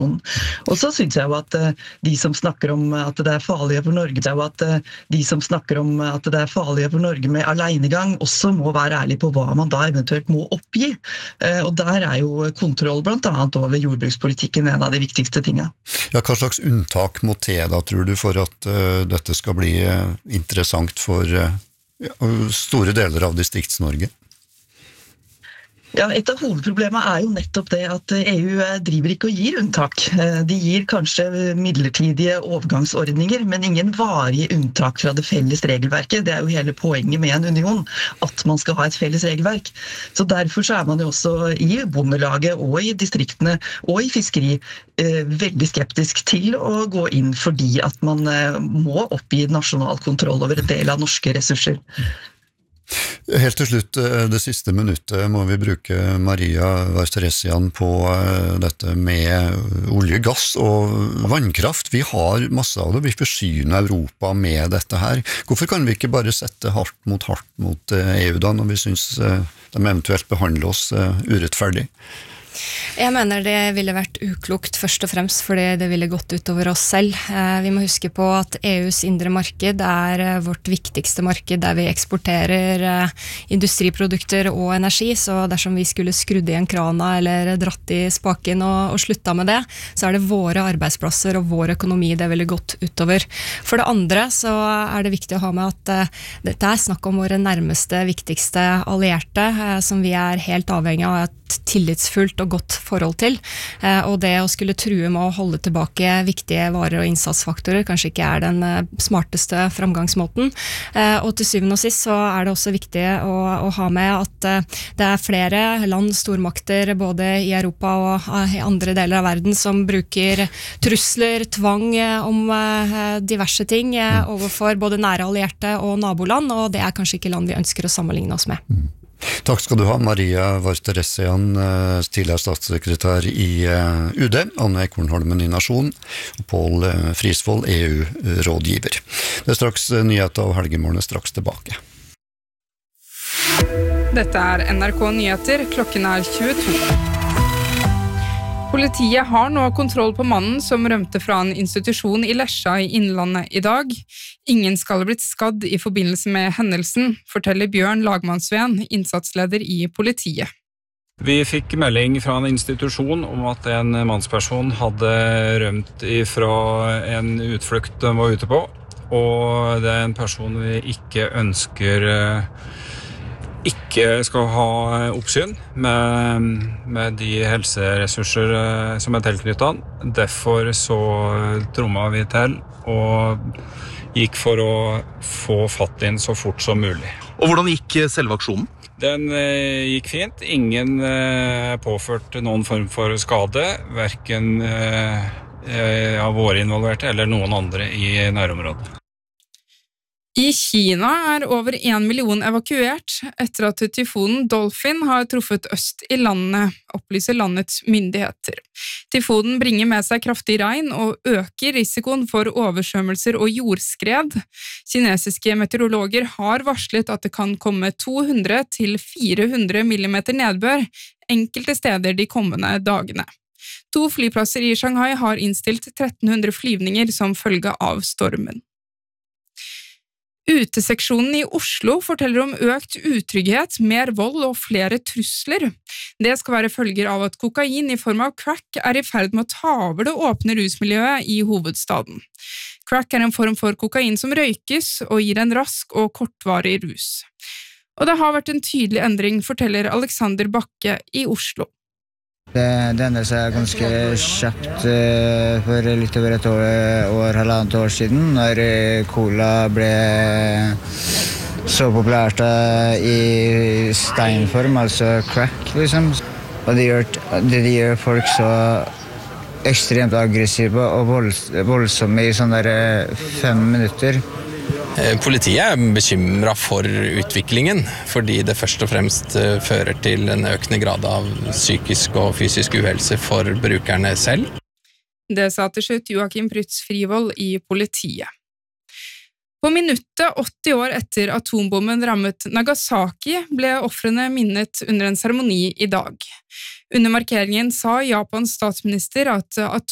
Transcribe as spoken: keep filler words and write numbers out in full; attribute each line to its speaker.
Speaker 1: diskusjonen. Og så synes jeg jo at de som snakker om at det er farlig for Norge, det er jo at de som snakker om at det er farlig for Norge med alenegang, også må være ærlig på hva man da eventuelt må oppgi. Og der er jo kontroll blant annet over jordbrukspolitikken en av de viktigste tingene.
Speaker 2: Ja, hva slags unntak må til da, tror du, for at uh, dette skal bli uh, interessant for uh, store deler av Distrikts-Norge?
Speaker 1: Ja, et av hovedproblemet er jo nettopp det at E U driver ikke og gir unntak. De gir kanskje midlertidige overgangsordninger, men ingen varige unntak fra det felles regelverket. Det er jo hele poenget med en union, at man skal ha et felles regelverk. Så derfor så er man jo også i bondelaget og i distriktene og i fiskeri veldig skeptisk til å gå inn fordi at man må oppgi nasjonal kontroll over en del av norske ressurser.
Speaker 2: Helt til slutt, det siste minuttet må vi bruke Maria Vartaressian på dette med olje, gass og vannkraft. Vi har masse av det, vi forsyner Europa med dette her. Hvorfor kan vi ikke bare sette hardt mot hardt mot E U da, når vi synes de eventuelt behandler oss urettferdig?
Speaker 3: Jeg mener det ville vært uklokt først og fremst fordi det ville gått utover oss selv. Vi må huske på at E U's indre marked er vårt viktigste marked der vi eksporterer industriprodukter og energi, så dersom vi skulle skrudd i en krana eller dratt i spaken og, og slutta med det, så er det våre arbeidsplasser og vår økonomi det ville gått utover. For det andre så er det viktig å ha med at dette er snakk om våre nærmeste, viktigste allierte, som vi er helt avhengig av et tillitsfullt og godt forhold til, og det å skulle true med å holde tilbake viktige varer og innsatsfaktorer kanskje ikke er den smarteste framgangsmåten. Og til syvende og sist så er det også viktig å, å ha med at det er flere land, stormakter, både i Europa og i andre deler av verden som bruker trusler, tvang om diverse ting overfor både nære allierte og naboland, og det er kanskje ikke land vi ønsker å sammenligne oss med.
Speaker 2: Takk skal du ha, Maria Vartaressian, tidligere statssekretær i U D, Anne Kornholmen i Nasjon, og Pål Frisvold, E U-rådgiver. Det er straks nyheter, og Helgemorgen er straks tilbake.
Speaker 4: Dette er N R K Nyheter, klokken er tjueto. Politiet har nå kontroll på mannen som rømte fra en institusjon i Lesja i Innlandet i dag. Ingen skal ha blitt skadd i forbindelse med hendelsen, forteller Bjørn Lagmannsveen, innsatsleder i politiet.
Speaker 5: Vi fikk melding fra en institusjon om at en mannsperson hadde rømt fra en utflukt de var ute på, og det er en person vi ikke ønsker ikke skal ha oppsyn med, med de helseressurser som er tilknyttet. Derfor så trommet vi til og gikk for å få fatt inn så fort som mulig.
Speaker 6: Og hvordan gikk selve aksjonen?
Speaker 5: Den eh, gikk fint. Ingen eh, påførte noen form for skade, hverken eh, av våre involverte eller noen andre i nærområdet.
Speaker 4: I Kina er over en million evakuert etter at tyfonen Dolphin har truffet øst i landet, opplyser landets myndigheter. Tyfonen bringer med seg kraftig regn og øker risikoen for oversvømmelser og jordskred. Kinesiske meteorologer har varslet at det kan komme to hundre til fire hundre millimeter nedbør enkelte steder de kommende dagene. To flyplasser i Shanghai har innstilt tretten hundre flyvninger som følge av stormen. Uteseksjonen i Oslo forteller om økt utrygghet, mer vold og flere trusler. Det skal være følger av at kokain i form av crack er i ferd med å ta over det åpne rusmiljøet i hovedstaden. Crack er en form for kokain som røykes og gir en rask og kortvarig rus. Og det har vært en tydelig endring, forteller Alexander Bakke i Oslo.
Speaker 7: Det, det endret seg ganske kjapt uh, for litt over et år, år, halvannet år siden, når cola ble så populært uh, i steinform, altså crack, liksom. Og det gjør, det gjør folk så ekstremt aggressive og volds, voldsomme i sånne der fem minutter.
Speaker 8: Politiet er bekymret for utviklingen, fordi det først og fremst fører til en økende grad av psykisk og fysisk uhelse for brukerne selv.
Speaker 4: Det sa til slutt Joachim Prytz Frivold i politiet. På minuttet åtti år etter atombomben rammet Nagasaki ble ofrene minnet under en seremoni i dag. Under markeringen sa Japans statsminister at